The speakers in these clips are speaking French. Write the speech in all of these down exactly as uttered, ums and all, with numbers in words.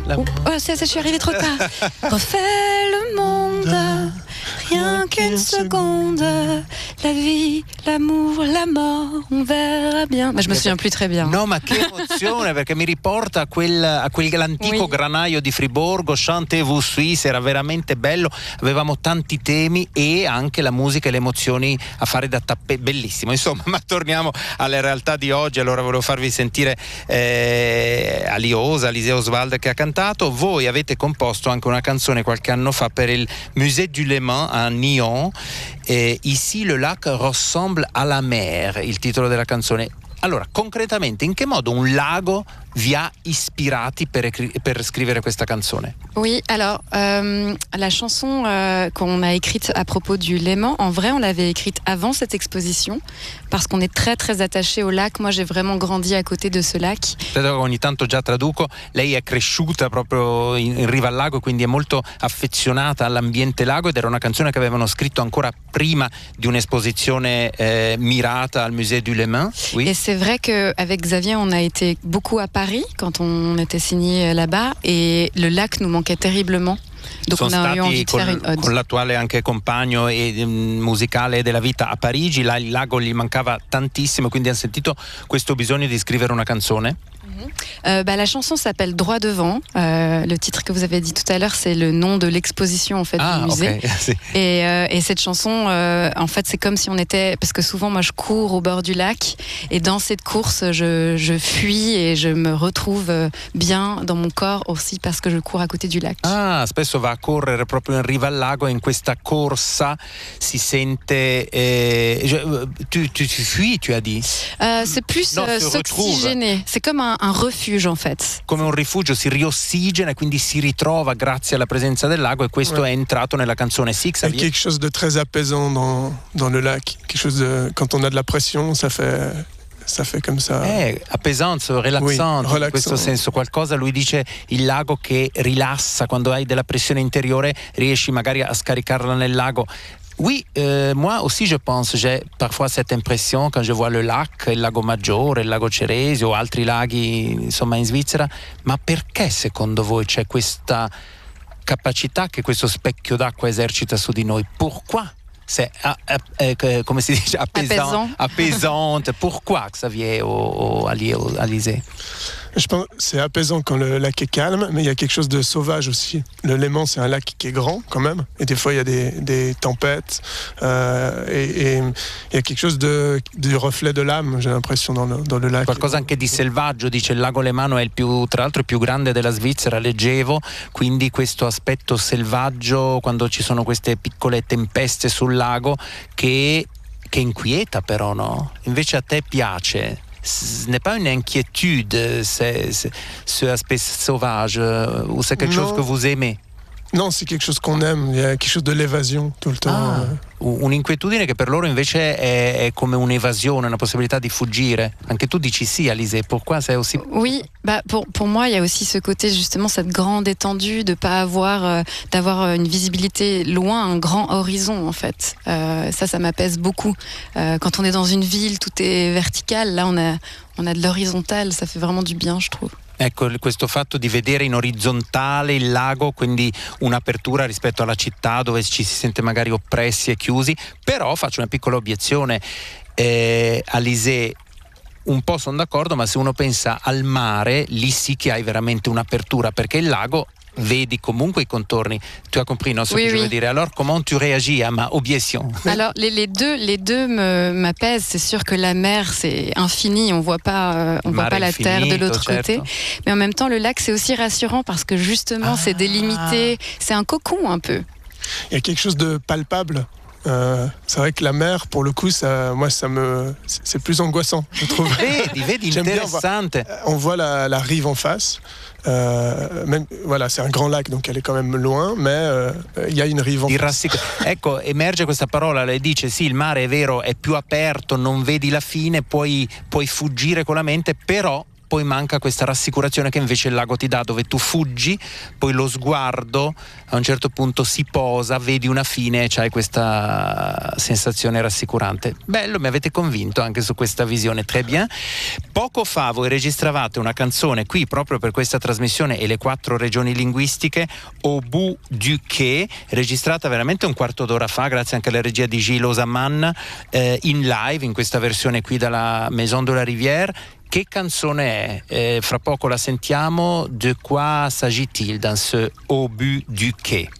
La... Oh, ça, ça, je suis arrivée trop tard. Refais le monde, rien qu'une seconde. La vie, l'amour, la mort, on verra bien. Ma je me souviens plus très bien. No, ma che emozione, perché mi riporta a quel, a quell'antico oui. granaio di Friburgo, Chantez-vous Suisse, era veramente bello, avevamo tanti temi e anche la musica e le emozioni a fare da tappeti, bellissimo, insomma. Ma torniamo alla realtà di oggi. Allora volevo farvi sentire eh, Aliosa, Alizé Oswald che ha cantato. Voi avete composto anche una canzone qualche anno fa per il Musée du Léman a Nyon, eh, Ici le lac ressemble à la mer, il titolo della canzone. Allora, concretamente, in che modo un lago vi ha ispirati per, per scrivere questa canzone? Oui, alors euh, la chanson euh, qu'on a écrite à propos du Léman, en vrai, on l'avait écrite avant cette exposition parce qu'on est très très attaché au lac. Moi, j'ai vraiment grandi à côté de ce lac. Ogni tanto già traduco, lei è cresciuta proprio in, in riva al lago, quindi è molto affezionata all'ambiente lago, ed era una canzone che avevano scritto ancora prima di un'esposizione eh, mirata al Musée du Léman. Oui. Et c'est vrai qu'avec Xavier, on a été beaucoup à Paris quand on était signé là-bas, et le lac nous manquait terriblement. Donc Sono on a eu envie stati de faire con, une ode. con l'attuale anche compagno e, um, musicale della vita a Parigi, là il lago gli mancava tantissimo, quindi hanno sentito questo bisogno di scrivere una canzone. Euh, bah, la chanson s'appelle Droit devant. Euh, le titre que vous avez dit tout à l'heure, c'est le nom de l'exposition en fait ah, du musée. Okay. Et, euh, et cette chanson, euh, en fait, c'est comme si on était, parce que souvent moi je cours au bord du lac, et dans cette course, je, je fuis et je me retrouve bien dans mon corps aussi parce que je cours à côté du lac. Ah, spesso va a correre proprio in riva al lago e in questa corsa si sente. Eh, tu, tu, tu fuis, tu as dit? Euh, c'est plus no, euh, s'oxygéner. C'est comme un, un refuge en fait. Come un rifugio, si riossigena e quindi si ritrova grazie alla presenza del lago, e questo ouais. è entrato nella canzone Six. Il y a quelque chose de très apaisant dans, dans le lac. Quelque chose de, quand on a de la pression, ça fait, ça fait comme ça. Eh, appesante, rilassante, oui, in questo senso. Qualcosa, lui dice, il lago che rilassa, quando hai della pressione interiore riesci magari a scaricarla nel lago. Oui, euh, moi aussi je pense, j'ai parfois cette impression quand je vois le lac, il lago Maggiore, il lago Ceresio o altri laghi insomma in Svizzera. Ma perché secondo voi c'è questa capacità che questo specchio d'acqua esercita su di noi? Pourquoi? C'est ah, ah, eh, come si dice, apaisant, apaisante. Pourquoi, Xavier ou, ou Alizé? Je pense que c'est apaisant quand le lac est calme, mais il y a quelque chose de sauvage aussi. Le Léman, c'est un lac qui est grand quand même, et des fois il y a des, des tempêtes, euh, et, et il y a quelque chose de, du reflet de l'âme, j'ai l'impression, dans le, dans le lac. Qualcosa anche di selvaggio, dice il lago Lemano è il più, tra l'altro il più grande della Svizzera, leggevo, quindi questo aspetto selvaggio quando ci sono queste piccole tempeste sul lago che, che inquieta però, no? Invece a te piace. Ce n'est pas une inquiétude, c'est, c'est, ce aspect sauvage, ou c'est quelque non. chose que vous aimez? Non, c'est quelque chose qu'on aime, il y a quelque chose de l'évasion tout le temps. Ah, un'inquietudine che per loro invece è, è come un'evasione, una possibilità di fuggire. Anche tu dici sì, Alizé, pourquoi c'est aussi... Oui, bah pour, pour moi, il y a aussi ce côté, justement, cette grande étendue, de pas avoir, euh, d'avoir une visibilité loin, un grand horizon, en fait. Euh, ça, ça m'apaise beaucoup. Euh, quand on est dans une ville, tout est vertical, là, on a, on a de l'horizontal, ça fait vraiment du bien, je trouve. Ecco, questo fatto di vedere in orizzontale il lago, quindi un'apertura rispetto alla città dove ci si sente magari oppressi e chiusi. Però faccio una piccola obiezione, eh, Alizé, un po' sono d'accordo, ma se uno pensa al mare, lì sì che hai veramente un'apertura, perché il lago vedi comunque i contorni. Tu as compris, non, ce oui, que oui. je veux dire. Alors, comment tu réagis à ma objection? Alors, les, les deux, les deux me, m'apaisent. C'est sûr que la mer, c'est infini. On voit pas, euh, on voit pas la terre de l'autre côté. Mais en même temps, le lac, c'est aussi rassurant parce que justement, ah. c'est délimité. C'est un cocon un peu. Il y a quelque chose de palpable. Euh, c'est vrai que la mer, pour le coup, ça, moi, ça me, c'est plus angoissant, je trouve. Vedi, vedi, J'aime bien, interessante. On voit la, la rive en face. Euh, même, voilà, c'est un grand lac, donc elle est quand même loin, mais euh, il y a une rive en face. Rassic- ecco, emerge questa parola, lei dice sì, il mare è vero, è più aperto, non vedi la fine, puoi, puoi fuggire con la mente, però poi manca questa rassicurazione che invece il lago ti dà, dove tu fuggi, poi lo sguardo a un certo punto si posa, vedi una fine e c'hai questa sensazione rassicurante. Bello, mi avete convinto anche su questa visione, très bien. Poco fa voi registravate una canzone qui proprio per questa trasmissione e le quattro regioni linguistiche, Au bout du quai, registrata veramente un quarto d'ora fa grazie anche alla regia di Gilles Osamman, eh, in live in questa versione qui dalla Maison de la Rivière. Che canzone è? Eh, fra poco la sentiamo. De quoi s'agit-il dans ce Au bout du quai?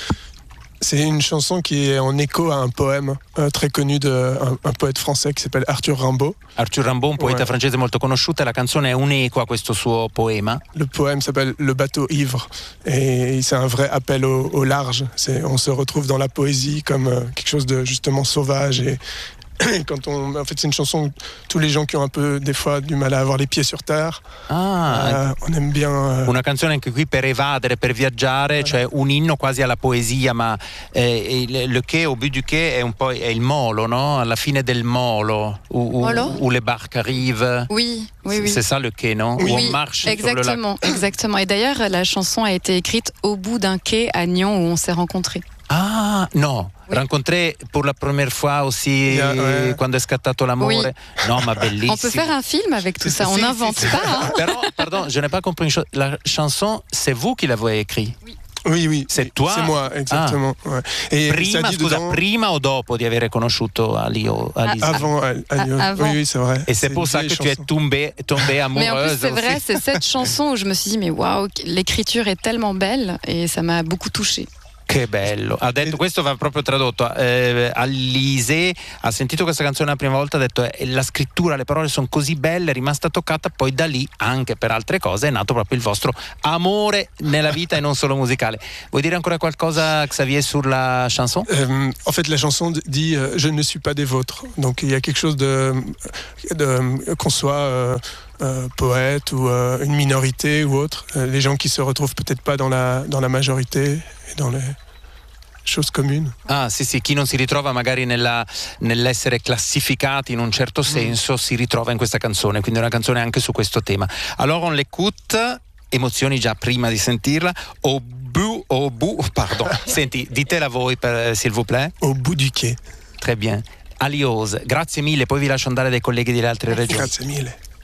C'est une chanson qui est en écho à un poème euh, très connu d'un un poète français qui s'appelle Arthur Rimbaud. Arthur Rimbaud, un poeta Ouais. francese molto conosciuto, e la canzone è un eco a questo suo poema. Le poème s'appelle Le bateau ivre et c'est un vrai appel au, au large. C'est, on se retrouve dans la poésie comme euh, quelque chose de justement sauvage et quand on, en fait, c'est une chanson où tous les gens qui ont un peu des fois du mal à avoir les pieds sur terre, Ah, euh, on aime bien. euh, una canzone anche qui per evadere, per viaggiare, cioè un inno quasi alla poesia, ma eh, il, le quai, au but du quai è un po' è il molo, no? Alla fine del molo, où, où, Molo? où les barques arrivent. Oui, oui, oui. C'est ça le quai, non? Oui. Où Oui, on marche sur le lac. exactement, exactement. Et d'ailleurs, la chanson a été écrite au bout d'un quai à Nyon où on s'est rencontrés. Ah, no, Oui. rencontré pour la première fois aussi Yeah, ouais. quando è scattato l'amore. Oui. No, ma bellissimo. On peut faire un film avec tout ça, on Si, si, n'invente si. pas. Hein. Però, pardon, je n'ai pas compris une chose. La chanson, c'est vous qui l'avez écrite? Oui, oui. C'est toi? C'est moi, exactement. Ouais. Et ça Prima, dit scusa, dedans, prima o dopo di aver conosciuto Alio, Alisa? avant, à- à Lyon. Ah, avant. Oui, oui, c'est vrai. Et c'est une pour ça que vieille tu es chanson. tombée, tombée Mais en plus, amoureuse c'est vrai, aussi. c'est cette chanson où je me suis dit, mais waouh, l'écriture est tellement belle et ça m'a beaucoup touchée. Che bello. Ha detto, questo va proprio tradotto. Eh, Alise ha sentito questa canzone la prima volta, ha detto eh, la scrittura, le parole sono così belle, è rimasta toccata, poi da lì anche per altre cose è nato proprio il vostro amore nella vita e non solo musicale. Vuoi dire ancora qualcosa, Xavier, sulla chanson? Euh, en fait, la chanson d- dit euh, je ne suis pas des vôtres. Donc il y a quelque chose de, de qu'on soit euh, euh, poète ou euh, une minorité ou autre, euh, les gens qui se retrouvent peut-être pas dans la dans la majorité et dans les choses communes. Ah sì sì, chi non si ritrova magari nella, nell'essere classificati in un certo senso si ritrova in questa canzone, quindi è una canzone anche su questo tema. Alors on l'écoute, emozioni già prima di sentirla. Au bout, au bout, pardon, senti, ditela voi per, s'il vous plaît. Au bout du quai. Très bien. Aliose, grazie mille, poi vi lascio andare dai colleghi delle altre regioni. Grazie mille.